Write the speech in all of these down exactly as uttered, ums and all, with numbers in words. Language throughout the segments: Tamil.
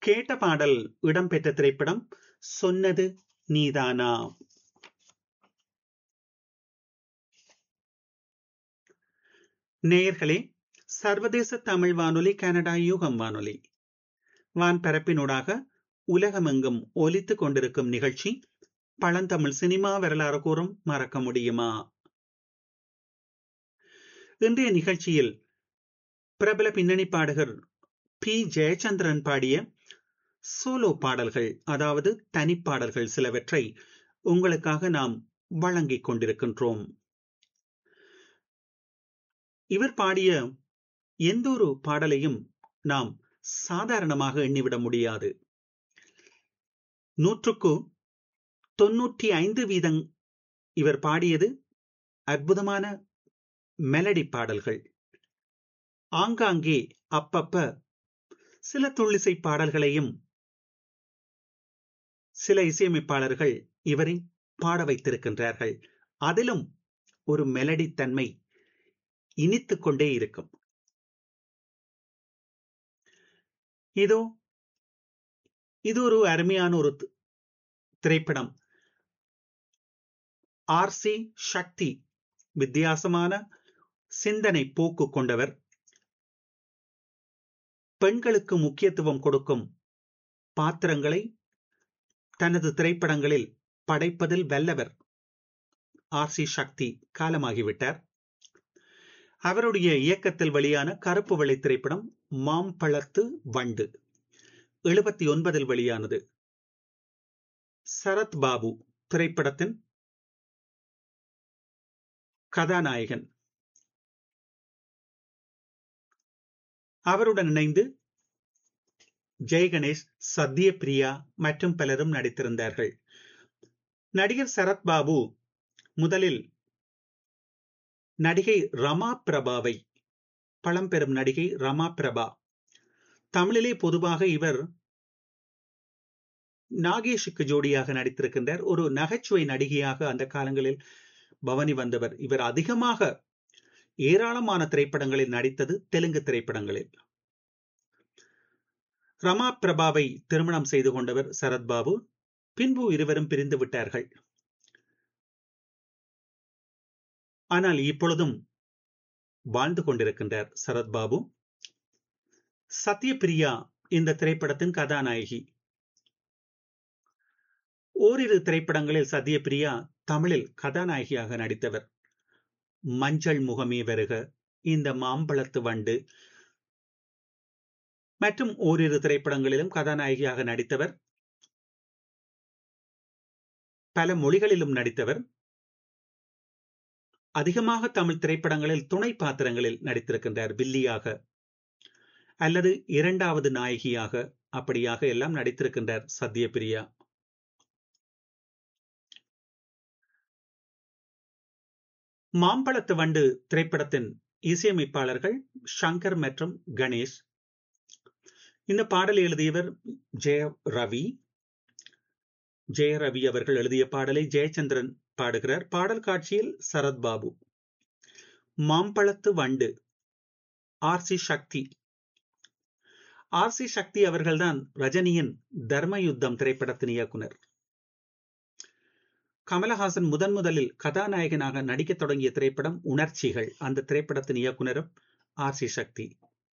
கேட்ட பாடல் இடம்பெற்ற திரைப்படம் சொன்னது நீதானா. நேயர்களே, சர்வதேச தமிழ் வானொலி கனடா யூகம் வானொலி வான்பரப்பினூடாக உலகமெங்கும் ஒலித்துக் கொண்டிருக்கும் நிகழ்ச்சி பழந்தமிழ் சினிமா வரலாறு கூறும் மறக்க முடியுமா. இன்றைய நிகழ்ச்சியில் பிரபல பின்னணி பாடகர் பி ஜெயச்சந்திரன் பாடிய சோலோ பாடல்கள், அதாவது தனிப்பாடல்கள் சிலவற்றை உங்களுக்காக நாம் வழங்கிக் கொண்டிருக்கின்றோம். இவர் பாடிய எந்த ஒரு பாடலையும் நாம் சாதாரணமாக எண்ணிவிட முடியாது. நூற்றுக்கு தொன்னூற்றி ஐந்து வீதம் இவர் பாடியது அற்புதமான மெலடி பாடல்கள். ஆங்காங்கே அப்பப்ப சில துள்ளிசை பாடல்களையும் சில இசையமைப்பாளர்கள் இவரை பாட வைத்திருக்கின்றார்கள். அதிலும் ஒரு மெலடி தன்மை இனித்துக் கொண்டே இருக்கும். இதோ இது ஒரு அருமையான ஒரு திரைப்படம். ஆர் சி சக்தி வித்தியாசமான சிந்தனை போக்கு கொண்டவர். பெண்களுக்கு முக்கியத்துவம் கொடுக்கும் பாத்திரங்களை தனது திரைப்படங்களில் படைப்பதில் வல்லவர். ஆர் சி சக்தி காலமாகிவிட்டார். அவருடைய இயக்கத்தில் வெளியான கருப்பு வெள்ளை திரைப்படம் மாம்பழத்து வண்டு எழுபத்தி ஒன்பதில் வெளியானது. சரத் பாபு திரைப்படத்தின் கதாநாயகன். அவருடன் இணைந்து ஜெயகணேஷ், சத்யபிரியா மற்றும் பலரும் நடித்திருந்தார்கள். நடிகர் சரத் பாபு முதலில் நடிகை ரமா பிரபாவை, பழம்பெரும் நடிகை ரமா பிரபா, தமிழிலே பொதுவாக இவர் நாகேஷுக்கு ஜோடியாக நடித்திருக்கின்றார். ஒரு நகைச்சுவை நடிகையாக அந்த காலங்களில் பவனி வந்தவர். இவர் அதிகமாக ஏராளமான திரைப்படங்களில் நடித்தது தெலுங்கு திரைப்படங்களில். ரமா பிரபாவை திருமணம் செய்து கொண்டவர் சரத்பாபு. பின்பு இருவரும் பிரிந்து விட்டார்கள். ஆனால் இப்பொழுதும் வாழ்ந்து கொண்டிருக்கின்றார் சரத்பாபு. சத்யபிரியா இந்த திரைப்படத்தின் கதாநாயகி. ஓரிரு திரைப்படங்களில் சத்யபிரியா தமிழில் கதாநாயகியாக நடித்தவர். மஞ்சள் முகமே வருக, இந்த மாம்பழத்து வண்டு மற்றும் ஓரிரு திரைப்படங்களிலும் கதாநாயகியாக நடித்தவர். பல மொழிகளிலும் நடித்தவர். அதிகமாக தமிழ் திரைப்படங்களில் துணை பாத்திரங்களில் நடித்திருக்கின்றார். வில்லியாக அல்லது இரண்டாவது நாயகியாக, அப்படியாக எல்லாம் நடித்திருக்கின்றார் சத்யபிரியா. மாம்பழத்து வண்டு திரைப்படத்தின் இசையமைப்பாளர்கள் சங்கர் மற்றும் கணேஷ். இந்த பாடலை எழுதியவர் ஜெய ரவி. ஜெய ரவி அவர்கள் எழுதிய பாடலை ஜெயச்சந்திரன் பாடுகிறார். பாடல் காட்சியில் சரத்பாபு. மாம்பழத்து வண்டு ஆர் சி சக்தி. ஆர் சி சக்தி அவர்கள்தான் ரஜினியின் தர்மயுத்தம் திரைப்படத்தின் இயக்குனர். கமலஹாசன் முதன் முதலில் கதாநாயகனாக நடிக்க தொடங்கிய திரைப்படம் உணர்ச்சிகள். அந்த திரைப்படத்தின் இயக்குனரும் ஆர் சி சக்தி.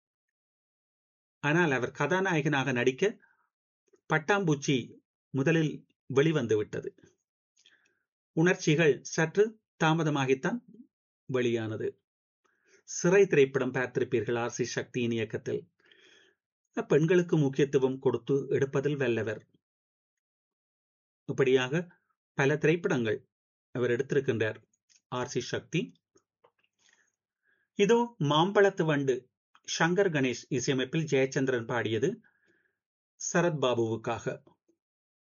ஆனால் அவர் கதாநாயகனாக நடிக்க பட்டாம்பூச்சி முதலில் வெளிவந்து விட்டது. உணர்ச்சிகள் சற்று தாமதமாகித்தான் வெளியானது. சிறை திரைப்படம் பார்த்திருப்பீர்கள் ஆர் சி சக்தியின் இயக்கத்தில். பெண்களுக்கு முக்கியத்துவம் கொடுத்து எடுப்பதில் வல்லவர். இப்படியாக பல திரைப்படங்கள் அவர் எடுத்திருக்கின்றார் ஆர் சி சக்தி. இதோ மாம்பழத்து வண்டு சங்கர் கணேஷ் இசையமைப்பில் ஜெயச்சந்திரன் பாடியது சரத்பாபுவுக்காக.